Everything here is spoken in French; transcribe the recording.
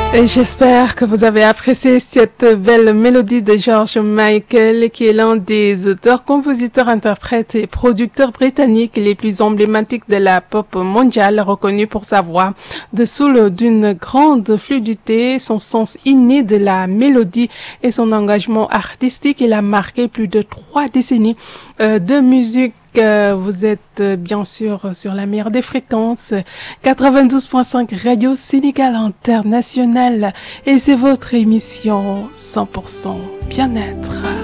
Et j'espère que vous avez apprécié cette belle mélodie de George Michael, qui est l'un des auteurs, compositeurs, interprètes et producteurs britanniques les plus emblématiques de la pop mondiale, reconnu pour sa voix de soul d'une grande fluidité, son sens inné de la mélodie et son engagement artistique. Il a marqué plus de 3 décennies de musique. Vous êtes bien sûr sur la meilleure des fréquences, 92.5 Radio Sénégal International, et c'est votre émission 100% bien-être.